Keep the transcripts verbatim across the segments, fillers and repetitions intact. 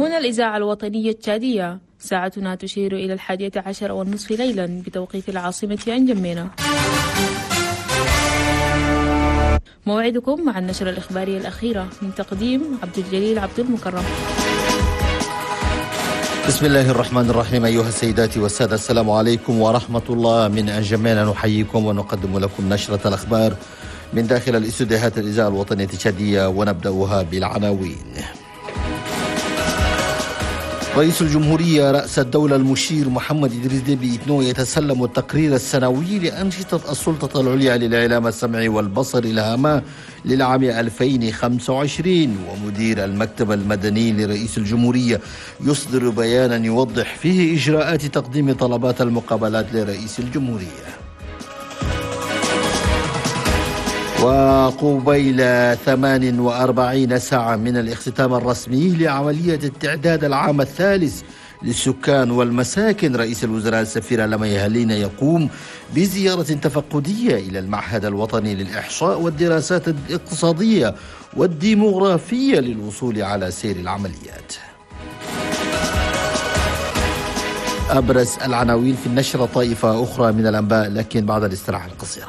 هنا الإذاعة الوطنية التشادية، ساعتنا تشير إلى الحادية عشر والنصف ليلا بتوقيت العاصمة أنجمينا. موعدكم مع النشرة الإخبارية الأخيرة من تقديم عبد الجليل عبد المكرم. بسم الله الرحمن الرحيم. أيها السيدات والسادة، السلام عليكم ورحمة الله. من أنجمينا نحييكم ونقدم لكم نشرة الأخبار من داخل الاستوديوهات الإذاعة الوطنية التشادية، ونبدأها بالعناوين. رئيس الجمهورية رأس الدولة المشير محمد إدريس ديبي إتنو يتسلم التقرير السنوي لأنشطة السلطة العليا للإعلام السمعي والبصر الهامة للعام ألفين وخمسة وعشرين. ومدير المكتب المدني لرئيس الجمهورية يصدر بيانا يوضح فيه إجراءات تقديم طلبات المقابلات لرئيس الجمهورية. وقبيل ثمان وأربعين ساعة من الاختتام الرسمي لعملية التعداد العام الثالث للسكان والمساكن، رئيس الوزراء السفير لمي هلينا يقوم بزيارة تفقدية إلى المعهد الوطني للإحصاء والدراسات الاقتصادية والديموغرافية للوصول على سير العمليات. أبرز العناوين في النشرة، طائفة أخرى من الأنباء لكن بعد الاستراحة القصيرة.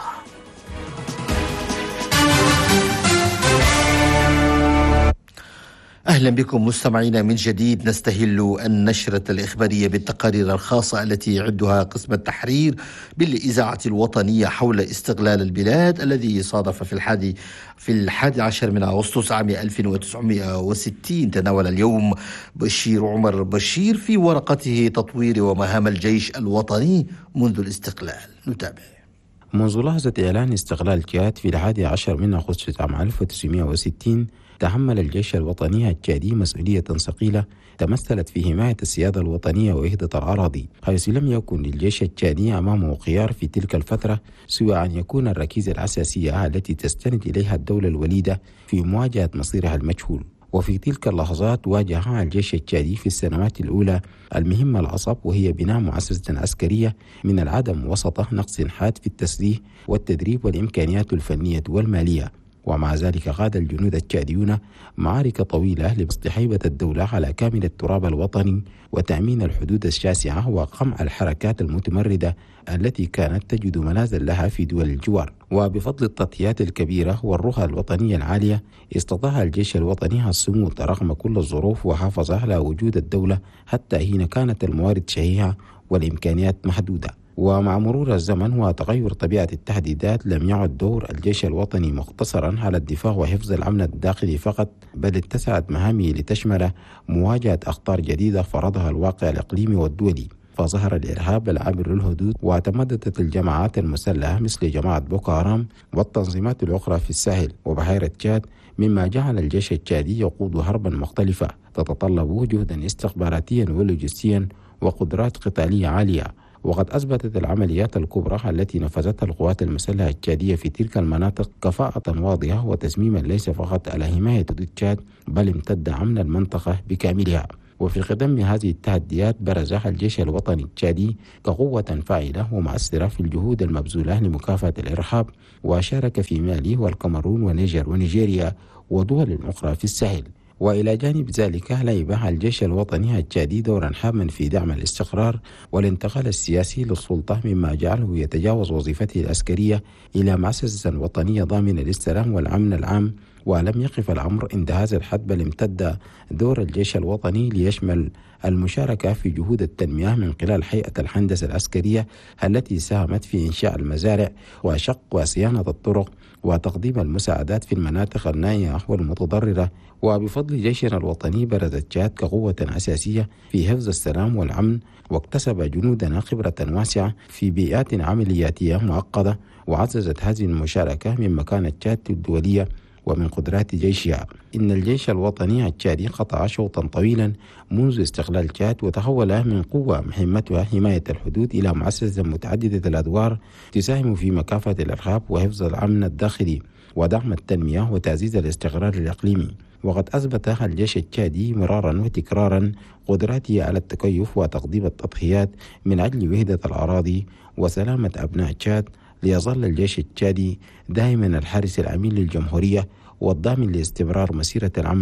أهلا بكم مستمعينا من جديد. نستهل النشرة الإخبارية بالتقارير الخاصة التي يعدها قسم التحرير بالإذاعة الوطنية حول استقلال البلاد الذي صادف في الحادي في الحادي عشر من أغسطس عام ألف وتسعمائة وستين. تناول اليوم بشير عمر بشير في ورقته تطوير ومهام الجيش الوطني منذ الاستقلال. نتابع. منذ لحظة إعلان استقلال تشاد في الحادي عشر من أغسطس عام ألف وتسعمائة وستين، تحمل الجيش الوطني التشادي مسؤولية ثقيلة تمثلت في حماية السيادة الوطنية ووحدة الأراضي، حيث لم يكن للجيش التشادي أمامه خيار في تلك الفترة سوى أن يكون الركيزة الأساسية التي تستند إليها الدولة الوليدة في مواجهة مصيرها المجهول. وفي تلك اللحظات واجه الجيش التشادي في السنوات الأولى المهمة الأصعب، وهي بناء مؤسسة عسكرية من العدم وسط نقص حاد في التسليح والتدريب والإمكانيات الفنية والمالية. ومع ذلك قاد الجنود التشاديون معارك طويلة لبسط هيبة الدولة على كامل التراب الوطني وتأمين الحدود الشاسعة وقمع الحركات المتمردة التي كانت تجد منازل لها في دول الجوار. وبفضل التضحيات الكبيرة والرؤى الوطنية العالية استطاع الجيش الوطني الصمود رغم كل الظروف، وحافظ على وجود الدولة حتى حين كانت الموارد شحيحة والإمكانيات محدودة. ومع مرور الزمن وتغير طبيعة التهديدات لم يعد دور الجيش الوطني مقتصرا على الدفاع وحفظ الأمن الداخلي فقط، بل اتسعت مهامه لتشمل مواجهة أخطار جديدة فرضها الواقع الإقليمي والدولي. فظهر الإرهاب العابر للحدود، وتمددت الجماعات المسلحة مثل جماعة بوكو هرام والتنظيمات الأخرى في الساحل وبحيرة تشاد، مما جعل الجيش التشادي يقود حربا مختلفة تتطلب جهدا استخباراتيا ولوجستيا وقدرات قتالية عالية. وقد أثبتت العمليات الكبرى التي نفذتها القوات المسلحة التشادية في تلك المناطق كفاءة واضحة وتسميما ليس فقط على حماية حدود تشاد، بل امتد أمن المنطقة بكاملها. وفي قدم هذه التحديات برز الجيش الوطني التشادي كقوة فاعلة ومؤثرة في الجهود المبذولة لمكافحة الإرهاب، وشارك في مالي والكاميرون ونيجر ونيجيريا ودول أخرى في الساحل. وإلى جانب ذلك لعب الجيش الوطني التشادي دورا هاما في دعم الاستقرار والانتقال السياسي للسلطة، مما جعله يتجاوز وظيفته العسكرية إلى مؤسسة وطنية ضامنة للسلام والأمن العام. ولم يقف الأمر عند هذا الحد، بل امتد دور الجيش الوطني ليشمل المشاركة في جهود التنمية من خلال هيئة الهندسة العسكرية التي ساهمت في إنشاء المزارع وشق وصيانة الطرق وتقديم المساعدات في المناطق النائية والمتضررة. وبفضل جيشنا الوطني برزت تشاد كقوة أساسية في حفظ السلام والأمن، واكتسب جنودنا خبرة واسعة في بيئات عملياتية معقدة، وعززت هذه المشاركة من مكانة تشاد الدولية ومن قدرات جيشها. إن الجيش الوطني التشادي قطع شوطا طويلا منذ استقلال تشاد، وتحول من قوة مهمتها حماية الحدود إلى مؤسسة متعددة الأدوار تساهم في مكافحة الإرهاب وحفظ الأمن الداخلي ودعم التنمية وتعزيز الاستقرار الإقليمي. وقد أثبت الجيش التشادي مرارا وتكرارا قدراته على التكيف وتقديم التضحيات من أجل وحدة الأراضي وسلامة أبناء تشاد، ليظل الجيش التشادي دائما الحارس الأمين للجمهورية والضامن لاستمرار مسيرة الأمن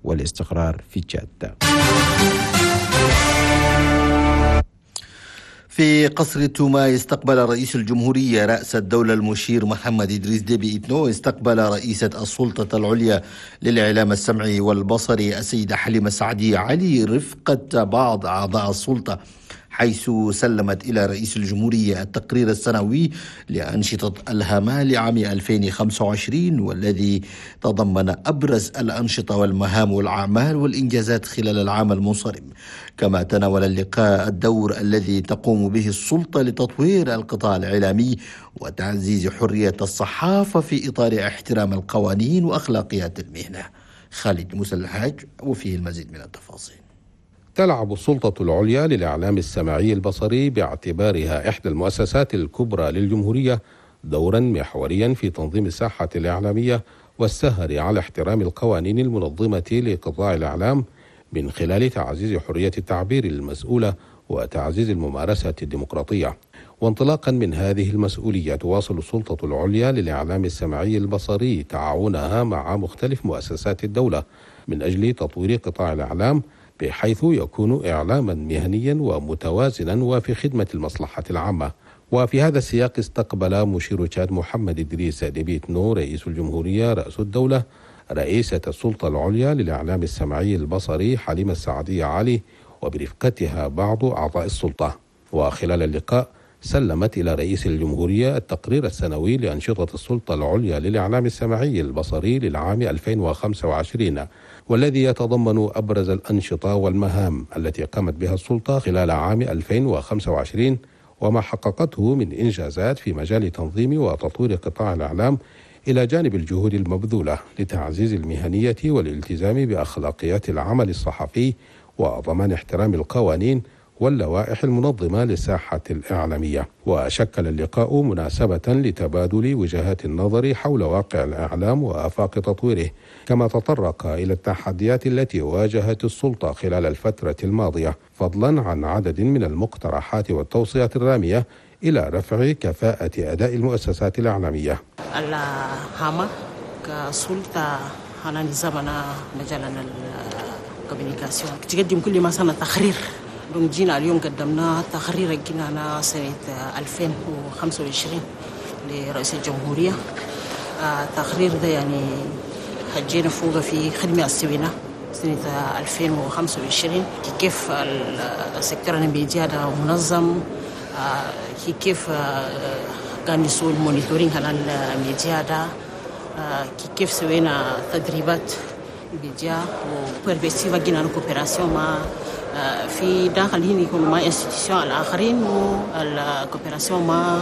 والاستقرار في تشاد. في قصر توما استقبل رئيس الجمهورية رأس الدولة المشير محمد إدريس ديبي إتنو استقبل رئيسة السلطة العليا للإعلام السمعي والبصري السيدة حليمة سعدية علي رفقة بعض أعضاء السلطة، حيث سلمت إلى رئيس الجمهورية التقرير السنوي لأنشطة الهامة لعام ألفين وخمسة وعشرين، والذي تضمن أبرز الأنشطة والمهام والأعمال والإنجازات خلال العام المنصرم. كما تناول اللقاء الدور الذي تقوم به السلطة لتطوير القطاع الإعلامي وتعزيز حرية الصحافة في إطار احترام القوانين وأخلاقيات المهنة. خالد موسى الحاج وفيه المزيد من التفاصيل. تلعب السلطة العليا للإعلام السمعي البصري باعتبارها إحدى المؤسسات الكبرى للجمهورية دورا محوريا في تنظيم الساحة الإعلامية والسهر على احترام القوانين المنظمة لقطاع الإعلام من خلال تعزيز حرية التعبير المسؤولة وتعزيز الممارسة الديمقراطية. وانطلاقا من هذه المسؤولية تواصل السلطة العليا للإعلام السمعي البصري تعاونها مع مختلف مؤسسات الدولة من أجل تطوير قطاع الإعلام بحيث يكون إعلاما مهنيا ومتوازنا وفي خدمة المصلحة العامة. وفي هذا السياق استقبل مشير تشاد محمد إدريس ديبي إتنو رئيس الجمهورية رأس الدولة رئيسة السلطة العليا للإعلام السمعي البصري حليمة سعدية علي وبرفقتها بعض أعضاء السلطة. وخلال اللقاء سلمت إلى رئيس الجمهورية التقرير السنوي لأنشطة السلطة العليا للإعلام السمعي البصري للعام ألفين وخمسة وعشرين، والذي يتضمن أبرز الأنشطة والمهام التي قامت بها السلطة خلال عام ألفين وخمسة وعشرين وما حققته من إنجازات في مجال تنظيم وتطوير قطاع الإعلام، إلى جانب الجهود المبذولة لتعزيز المهنية والالتزام بأخلاقيات العمل الصحفي وضمان احترام القوانين واللوائح المنظمة للساحة الإعلامية. وشكل اللقاء مناسبة لتبادل وجهات النظر حول واقع الإعلام وآفاق تطويره، كما تطرق إلى التحديات التي واجهت السلطة خلال الفترة الماضية، فضلا عن عدد من المقترحات والتوصيات الرامية إلى رفع كفاءة أداء المؤسسات الإعلامية. الهامة كسلطة أنا نظامنا مجالنا الكوميونيكاسيون تقدم كل ما سنة تقرير. دون جينا اليوم قدمنا تقرير جينا سنة ألفين وخمسة وعشرين لرئيس الجمهورية. التقرير ده يعني حجينا فوق في خدمة السوينة سنة ألفين وخمسة وعشرين، كيف السيكتور الميديا ده منظم، كيف كان يسوي المونيتورينج على الميديا ده، كيف سوينا تدريبات الميديا وبربسيفا جينا كوبيراسيون مع في داخل هنا يكون مع انستيتيوشن الآخرين والكوبيراسيون مع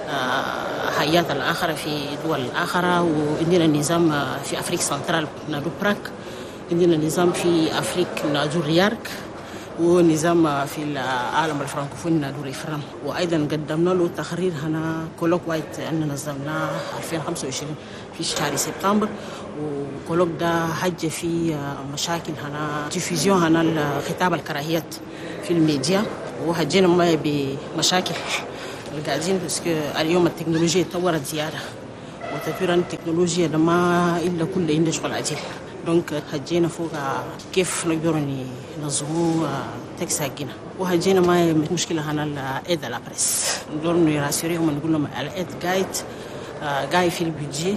هيئات الآخرة في دول الآخرة. وعندنا نظام في أفريقيا سنترال نادو براك، عندنا نظام في أفريقيا نادو ريارك، ونظام في العالم الفرنكوفوني نادو ريفرام. وأيضا قدمنا له تقرير هنا كولوك وايت أن نظمناه ألفين وخمسة وعشرين في شهر سبتمبر، وكولوك ده حج في مشاكل هنا تلفزيون هنا خطاب الكراهيات في الميديا، وهجينا ما بمشاكل القاعدين بس اليوم التكنولوجيا تطورت زيادة، وتطوير التكنولوجيا ده ما إلا كل عنده شغل عجيل. دونك هجينا فوق كيف نقدر ننظموا تكس حقنا، وهجينا ما مشكلة هنا الإيد على بريس نقدر نراسيريهم ونقول لهم الإيد قايد قايد في البيجي،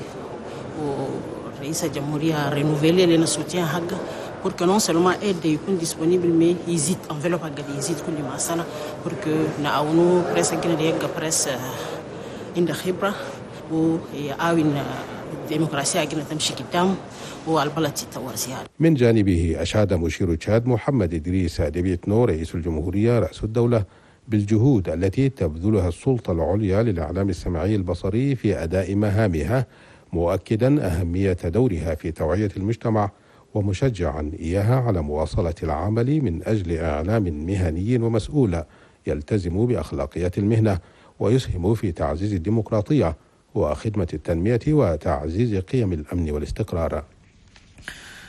ورئيس الجمهورية رينوفيلي لنا سوتيان حقه pour que non seulement aide يكون disponible mais يزيد enveloppe حقه يزيد كل ما سنة pour que نعاونوا بريس حقنا دي يبقى بريس عنده خبرة ويعاون الديمقراطية حقنا تمشي قدام والبلد تتطور زيادة. من جانبه أشاد مشير تشاد محمد إدريس ديبي إتنو رئيس الجمهورية رأس الدولة بالجهود التي تبذلها السلطة العليا للإعلام السمعي البصري في أداء مهامها، مؤكدا أهمية دورها في توعية المجتمع ومشجعا إياها على مواصلة العمل من أجل إعلام مهني ومسؤول يلتزم بأخلاقيات المهنة ويسهم في تعزيز الديمقراطية وخدمة التنمية وتعزيز قيم الأمن والاستقرار.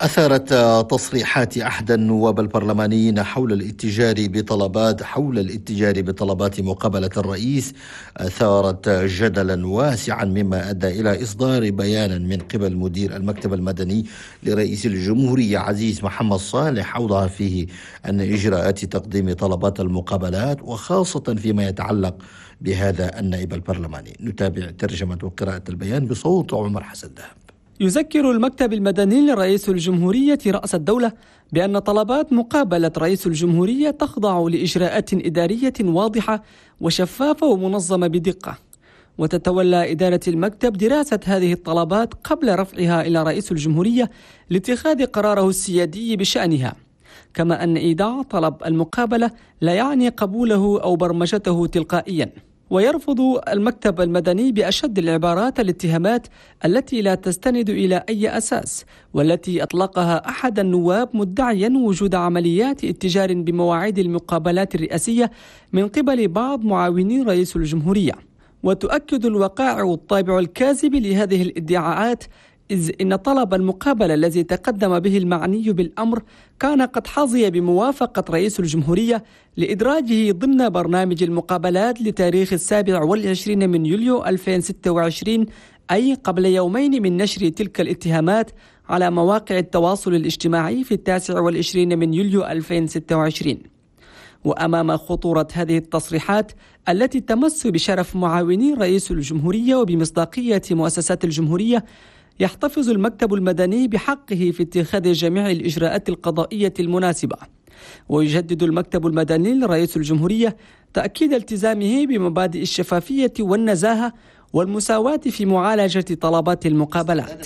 أثارت تصريحات أحد النواب البرلمانيين حول الاتجار بطلبات حول الاتجار بطلبات مقابلة الرئيس أثارت جدلا واسعا، مما أدى إلى إصدار بيان من قبل مدير المكتب المدني لرئيس الجمهورية عزيز محمد صالح أوضح فيه أن إجراءات تقديم طلبات المقابلات وخاصة فيما يتعلق بهذا النائب البرلماني. نتابع ترجمة وقراءة البيان بصوت عمر حسن دهب. يذكر المكتب المدني لرئيس الجمهورية رأس الدولة بأن طلبات مقابلة رئيس الجمهورية تخضع لإجراءات إدارية واضحة وشفافة ومنظمة بدقة، وتتولى إدارة المكتب دراسة هذه الطلبات قبل رفعها إلى رئيس الجمهورية لاتخاذ قراره السيادي بشأنها، كما أن إيداع طلب المقابلة لا يعني قبوله أو برمجته تلقائيا. ويرفض المكتب المدني بأشد العبارات الاتهامات التي لا تستند إلى أي أساس، والتي أطلقها أحد النواب مدعيا وجود عمليات اتجار بمواعيد المقابلات الرئاسية من قبل بعض معاوني رئيس الجمهورية. وتؤكد الوقائع الطابع الكاذب لهذه الادعاءات، إذ إن طلب المقابلة الذي تقدم به المعني بالأمر كان قد حظي بموافقة رئيس الجمهورية لإدراجه ضمن برنامج المقابلات لتاريخ السابع والعشرين من يوليو ألفين وستة وعشرين، أي قبل يومين من نشر تلك الاتهامات على مواقع التواصل الاجتماعي في التاسع والعشرين من يوليو ألفين وستة وعشرين. وأمام خطورة هذه التصريحات التي تمس بشرف معاوني رئيس الجمهورية وبمصداقية مؤسسات الجمهورية، يحتفظ المكتب المدني بحقه في اتخاذ جميع الإجراءات القضائية المناسبة. ويجدد المكتب المدني لرئيس الجمهورية تأكيد التزامه بمبادئ الشفافية والنزاهة والمساواة في معالجة طلبات المقابلات.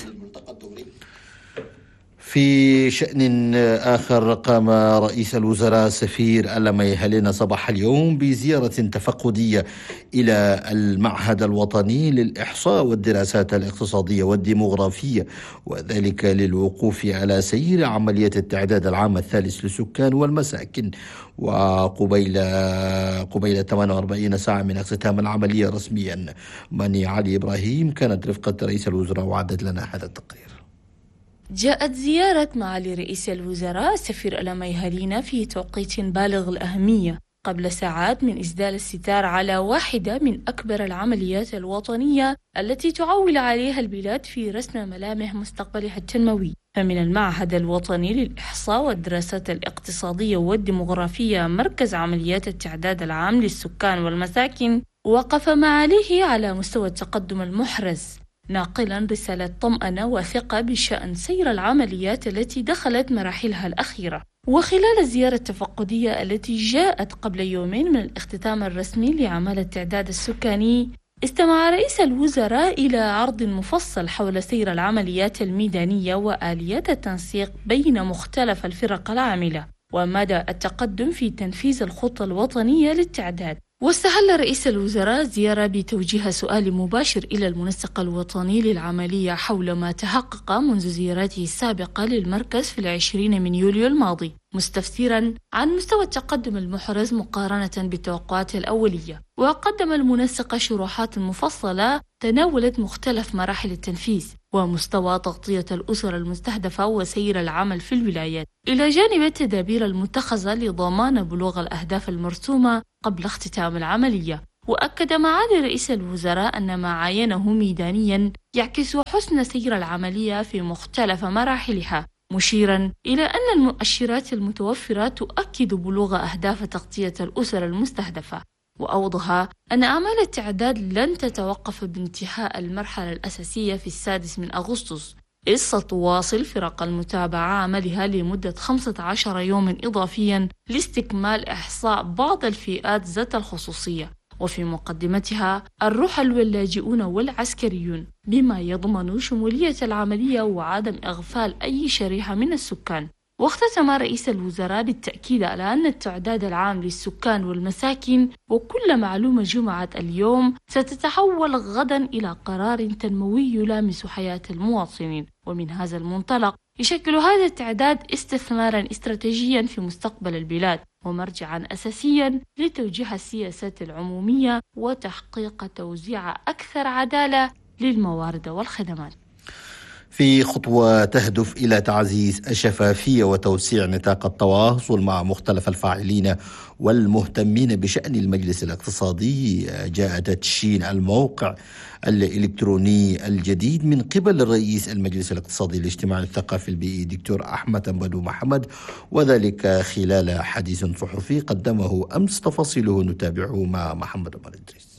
في شأن آخر، قام رئيس الوزراء سفير ألمي هلينا صباح اليوم بزيارة تفقدية إلى المعهد الوطني للإحصاء والدراسات الاقتصادية والديموغرافية، وذلك للوقوف على سير عملية التعداد العام الثالث للسكان والمساكن. وقبيل قبيل ثمانية وأربعين ساعة من اختتام العملية رسميا، ماني علي إبراهيم كانت رفقة رئيس الوزراء وعدت لنا هذا التقرير. جاءت زيارة معالي رئيس الوزراء سفير ألمي هلينا في توقيت بالغ الأهمية قبل ساعات من إسدال الستار على واحدة من أكبر العمليات الوطنية التي تعول عليها البلاد في رسم ملامح مستقبلها التنموي. فمن المعهد الوطني للإحصاء والدراسات الاقتصادية والديموغرافية مركز عمليات التعداد العام للسكان والمساكن، وقف معاليه على مستوى التقدم المحرز، ناقلا رسالة طمأنة وثقة بشأن سير العمليات التي دخلت مراحلها الأخيرة. وخلال الزيارة التفقدية التي جاءت قبل يومين من الاختتام الرسمي لأعمال التعداد السكاني، استمع رئيس الوزراء إلى عرض مفصل حول سير العمليات الميدانية وآليات التنسيق بين مختلف الفرق العاملة ومدى التقدم في تنفيذ الخطة الوطنية للتعداد. واستهل رئيس الوزراء زيارة بتوجيه سؤال مباشر إلى المنسق الوطني للعملية حول ما تحقق منذ زيارته السابقة للمركز في العشرين من يوليو الماضي، مستفسرا عن مستوى التقدم المحرز مقارنة بالتوقعات الأولية. وقدم المنسق شروحات مفصلة تناولت مختلف مراحل التنفيذ ومستوى تغطية الأسر المستهدفة وسير العمل في الولايات، إلى جانب التدابير المتخذة لضمان بلوغ الأهداف المرسومة قبل اختتام العملية. وأكد معالي رئيس الوزراء أن ما عاينه ميدانيا يعكس حسن سير العملية في مختلف مراحلها، مشيرا إلى أن المؤشرات المتوفرة تؤكد بلوغ أهداف تغطية الأسر المستهدفة. وأوضح أن أعمال التعداد لن تتوقف بانتهاء المرحلة الأساسية في السادس من أغسطس، إذ ستواصل فرق المتابعة عملها لمدة خمسة عشر يوما إضافيا لاستكمال إحصاء بعض الفئات ذات الخصوصية، وفي مقدمتها الرحل واللاجئون والعسكريون، بما يضمن شمولية العملية وعدم إغفال أي شريحة من السكان. واختتم رئيس الوزراء بالتأكيد على أن التعداد العام للسكان والمساكن وكل معلومة جمعت اليوم ستتحول غدا إلى قرار تنموي يلامس حياة المواطنين. ومن هذا المنطلق يشكل هذا التعداد استثمارا استراتيجيا في مستقبل البلاد ومرجعا أساسيا لتوجيه السياسات العمومية وتحقيق توزيع أكثر عدالة للموارد والخدمات. في خطوة تهدف إلى تعزيز الشفافية وتوسيع نطاق التواصل مع مختلف الفاعلين والمهتمين بشأن المجلس الاقتصادي، جاء تدشين الموقع الإلكتروني الجديد من قبل الرئيس المجلس الاقتصادي الاجتماعي الثقافي البيئي دكتور أحمد بدو محمد، وذلك خلال حديث صحفي قدمه أمس. تفاصيله نتابعه مع محمد عمر إدريس.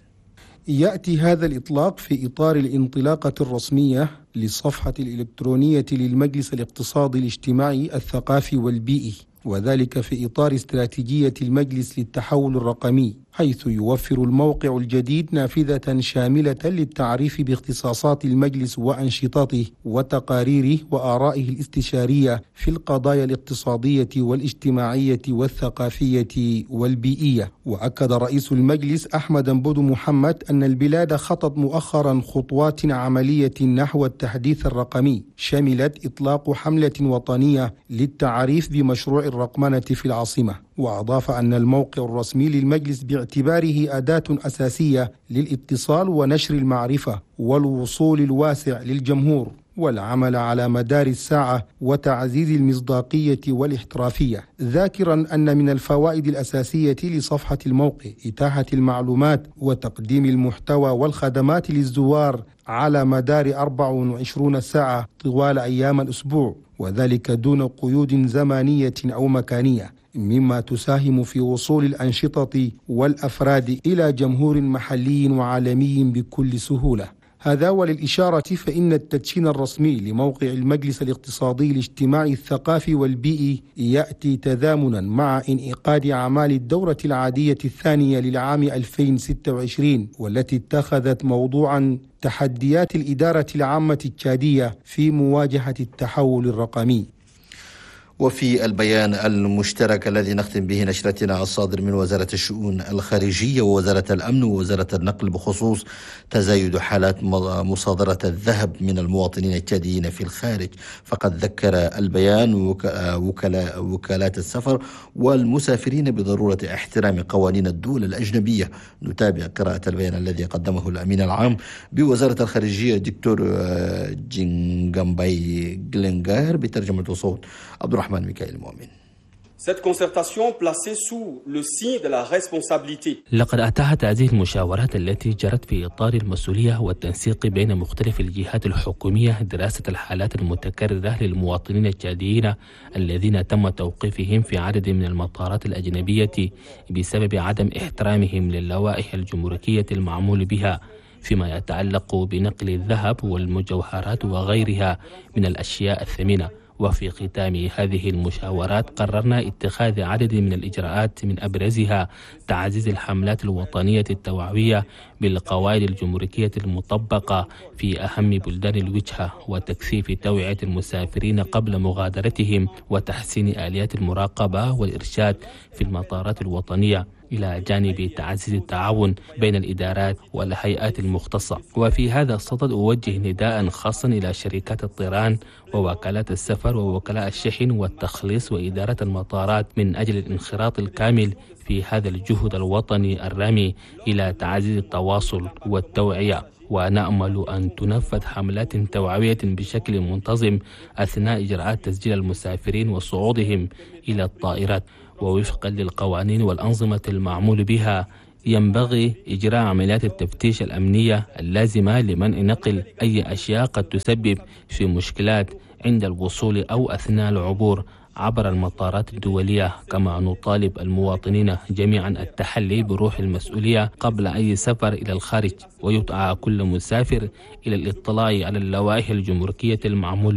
يأتي هذا الإطلاق في إطار الانطلاقة الرسمية للصفحة الإلكترونية للمجلس الاقتصادي الاجتماعي الثقافي والبيئي، وذلك في إطار استراتيجية المجلس للتحول الرقمي، حيث يوفر الموقع الجديد نافذة شاملة للتعريف باختصاصات المجلس وأنشطته وتقاريره وآرائه الاستشارية في القضايا الاقتصادية والاجتماعية والثقافية والبيئية. وأكد رئيس المجلس أحمد بدو محمد أن البلاد خطت مؤخرا خطوات عملية نحو التحديث الرقمي، شملت إطلاق حملة وطنية للتعريف بمشروع الرقمنة في العاصمة. وأضاف أن الموقع الرسمي للمجلس باعتباره أداة أساسية للاتصال ونشر المعرفة والوصول الواسع للجمهور والعمل على مدار الساعة وتعزيز المصداقية والاحترافية، ذاكرا أن من الفوائد الأساسية لصفحة الموقع إتاحة المعلومات وتقديم المحتوى والخدمات للزوار على مدار أربع وعشرين ساعة طوال أيام الأسبوع، وذلك دون قيود زمنية أو مكانية، مما تساهم في وصول الأنشطة والأفراد إلى جمهور محلي وعالمي بكل سهولة. هذا وللإشارة فإن التدشين الرسمي لموقع المجلس الاقتصادي الاجتماعي الثقافي والبيئي يأتي تزامنا مع انعقاد أعمال الدورة العادية الثانية للعام ألفين وستة وعشرين، والتي اتخذت موضوعا تحديات الإدارة العامة التشادية في مواجهة التحول الرقمي. وفي البيان المشترك الذي نختم به نشرتنا الصادر من وزارة الشؤون الخارجية ووزارة الأمن ووزارة النقل بخصوص تزايد حالات مصادرة الذهب من المواطنين التشاديين في الخارج، فقد ذكر البيان وكلا وكالات السفر والمسافرين بضرورة احترام قوانين الدول الأجنبية. نتابع قراءة البيان الذي قدمه الأمين العام بوزارة الخارجية دكتور جينغامباي جلينغار بترجمة صوت عبد الرحمن ميكائيل مؤمن. Cette concertation placée sous le signe de la responsabilité. لقد أتاحت هذه المشاورات التي جرت في إطار المسؤولية والتنسيق بين مختلف الجهات الحكومية دراسة الحالات المتكررة للمواطنين التشاديين الذين تم توقيفهم في عدد من المطارات الأجنبية بسبب عدم احترامهم للوائح الجمركية المعمول بها فيما يتعلق بنقل الذهب والمجوهرات وغيرها من الأشياء الثمينة. وفي ختام هذه المشاورات قررنا اتخاذ عدد من الإجراءات من أبرزها تعزيز الحملات الوطنية التوعوية بالقواعد الجمركية المطبقة في أهم بلدان الوجهة، وتكثيف توعية المسافرين قبل مغادرتهم، وتحسين آليات المراقبة والإرشاد في المطارات الوطنية، إلى جانب تعزيز التعاون بين الإدارات والهيئات المختصة. وفي هذا الصدد أوجه نداء خاصا إلى شركات الطيران ووكالات السفر ووكلاء الشحن والتخليص وإدارة المطارات من أجل الانخراط الكامل في هذا الجهد الوطني الرامي إلى تعزيز التواصل والتوعية. ونأمل أن تنفذ حملات توعوية بشكل منتظم أثناء إجراءات تسجيل المسافرين وصعودهم إلى الطائرات، ووفقا للقوانين والأنظمة المعمول بها ينبغي إجراء عمليات التفتيش الأمنية اللازمة لمنع نقل أي أشياء قد تسبب في مشكلات عند الوصول أو أثناء العبور عبر المطارات الدولية. كما نطالب المواطنين جميعا التحلي بروح المسؤولية قبل أي سفر إلى الخارج، ويدعى كل مسافر إلى الاطلاع على اللوائح الجمركية المعمول